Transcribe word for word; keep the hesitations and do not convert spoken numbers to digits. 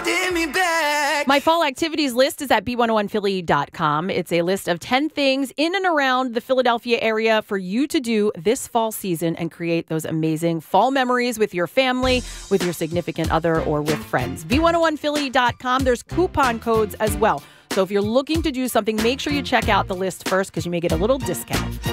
holding me back. My fall activities list is at B one oh one Philly dot com. It's a list of ten things in and around the Philadelphia area for you to do this fall season and create those amazing fall memories with your family, with your significant other, or with friends. B one oh one Philly dot com. There's coupon codes as well. So if you're looking to do something, make sure you check out the list first because you may get a little discount.